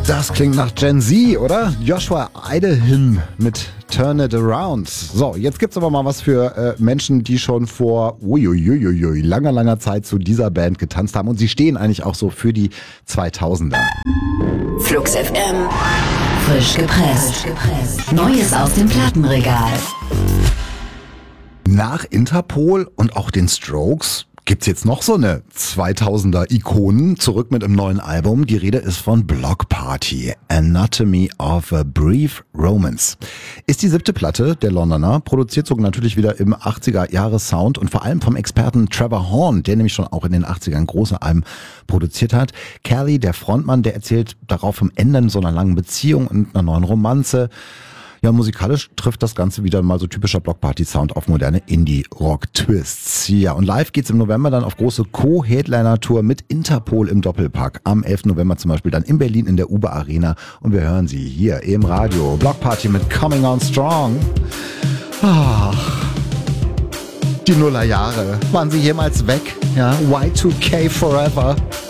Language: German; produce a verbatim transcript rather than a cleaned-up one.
Das klingt nach Gen Z, oder? Joshua Idehim mit Turn It Around. So, jetzt gibt's aber mal was für äh, Menschen, die schon vor uiuiuiui, langer, langer Zeit zu dieser Band getanzt haben. Und sie stehen eigentlich auch so für die zweitausender. Flux F M. Frisch gepresst. Neues aus dem Plattenregal. Nach Interpol und auch den Strokes gibt's jetzt noch so eine zweitausender-Ikonen, zurück mit einem neuen Album. Die Rede ist von Bloc Party, Anatomy of a Brief Romance. Ist die siebte Platte der Londoner, produziert sogar natürlich wieder im achtziger-Jahres-Sound und vor allem vom Experten Trevor Horn, der nämlich schon auch in den achtzigern große Alben produziert hat. Kelly, der Frontmann, der erzählt darauf vom Ende so einer langen Beziehung und einer neuen Romanze. Ja, musikalisch trifft das Ganze wieder mal so typischer Block-Party-Sound auf moderne Indie-Rock-Twists. Ja, und live geht's im November dann auf große Co-Headliner-Tour mit Interpol im Doppelpack. Am elften November zum Beispiel dann in Berlin in der Uber Arena. Und wir hören sie hier im Radio. Block Party mit Coming On Strong. Ach, die Nullerjahre. Waren sie jemals weg? Ja, Y two K forever.